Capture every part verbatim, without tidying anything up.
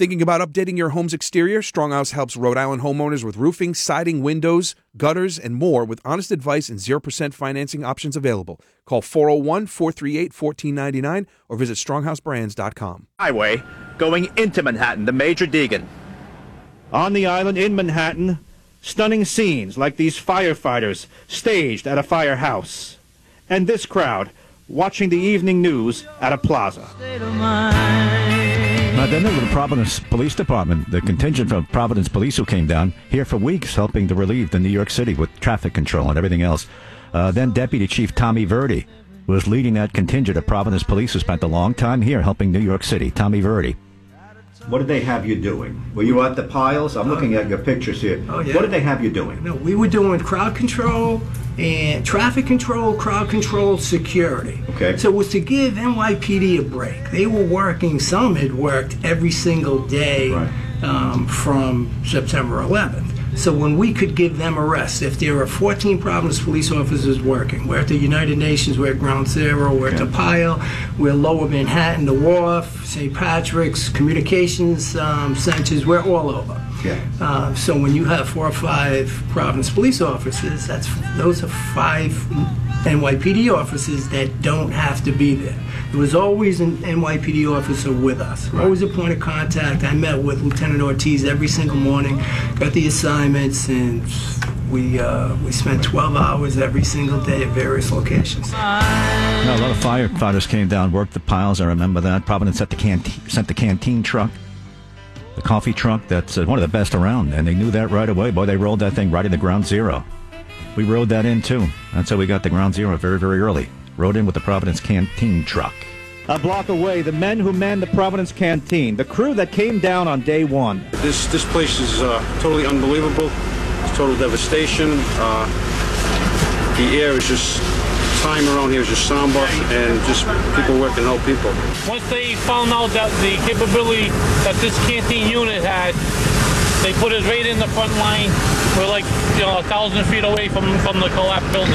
Thinking about updating your home's exterior? Stronghouse helps Rhode Island homeowners with roofing, siding, windows, gutters, and more with honest advice and zero percent financing options available. Call four oh one, four three eight, one four nine nine or visit stronghouse brands dot com. Highway going into Manhattan, the Major Deegan. On the island in Manhattan, stunning scenes like these firefighters staged at a firehouse. And this crowd watching the evening news at a plaza. Uh, then there was the Providence Police Department, the contingent from Providence Police who came down here for weeks helping to relieve the New York City with traffic control and everything else. Uh, then Deputy Chief Tommy Verdi was leading that contingent of Providence Police who spent a long time here helping New York City. Tommy Verdi. What did they have you doing? Were you at the piles? I'm looking at your pictures here. Oh, yeah. What did they have you doing? No, we were doing crowd control and traffic control, crowd control, security. Okay. So it was to give N Y P D a break. They were working, some had worked every single day Right. um, from September eleventh. So when we could give them a rest, if there are fourteen Providence police officers working, we're at the United Nations, we're at Ground Zero, we're at the Pile, we're Lower Manhattan, the Wharf, Saint Patrick's, communications um, centers, we're all over. Yeah. Uh, so when you have four or five Providence police officers, that's those are five N Y P D officers that don't have to be there. There was always an N Y P D officer with us, Right. always a point of contact. I met with Lieutenant Ortiz every single morning, got the assignments, and we uh, we spent twelve hours every single day at various locations. No, a lot of firefighters came down, worked the piles. I remember that. Providence sent the canteen, sent the canteen truck, the coffee truck. That's uh, one of the best around, and they knew that right away. Boy, they rolled that thing right into Ground Zero. We rode that in too. That's how we got to Ground Zero very, very early. Rode in with the Providence canteen truck. A block away, the men who manned the Providence Canteen, the crew that came down on day one. This this place is uh, totally unbelievable. It's total devastation. Uh, the air is just, time around here is just somber, and just people working, help people. Once they found out that the capability that this canteen unit had, they put it right in the front line. We're like, you know, a thousand feet away from, from the collapsed building.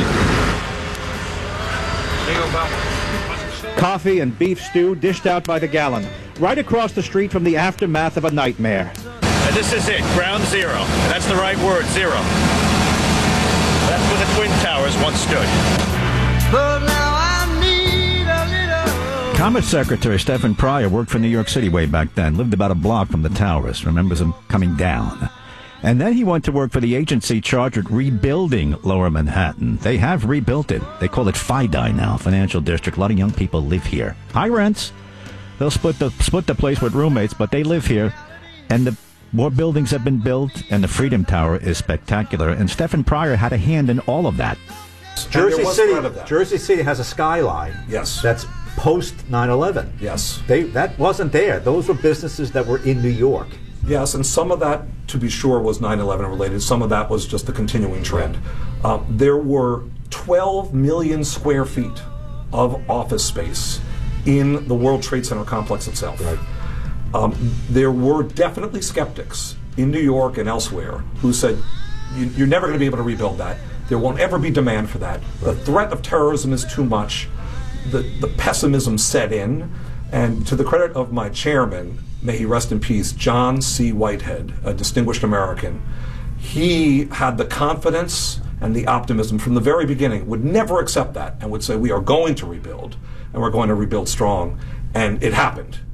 There you go, pal. Coffee and beef stew dished out by the gallon, right across the street from the aftermath of a nightmare. And this is it, Ground Zero. And that's the right word, zero. That's where the Twin Towers once stood. But now I need a little... Commerce Secretary Stephen Pryor worked for New York City way back then, lived about a block from the towers, remembers them coming down. And then he went to work for the agency charged with rebuilding Lower Manhattan. They have rebuilt it. They call it FIDI now, Financial District. A lot of young people live here. High rents. They'll split the split the place with roommates, but they live here. And the more buildings have been built, and the Freedom Tower is spectacular. And Stephen Pryor had a hand in all of that. Jersey City, Jersey City has a skyline. Yes. That's post nine eleven. Yes. They that wasn't there. Those were businesses that were in New York. Yes, and some of that, to be sure, was nine eleven related. Some of that was just the continuing trend. Uh, there were twelve million square feet of office space in the World Trade Center complex itself. Right. Um, there were definitely skeptics in New York and elsewhere who said, you, you're never going to be able to rebuild that. There won't ever be demand for that. The threat of terrorism is too much. The, the pessimism set in. And to the credit of my chairman, may he rest in peace, John C. Whitehead, a distinguished American, he had the confidence and the optimism from the very beginning, would never accept that, and would say, we are going to rebuild, and we're going to rebuild strong. And it happened.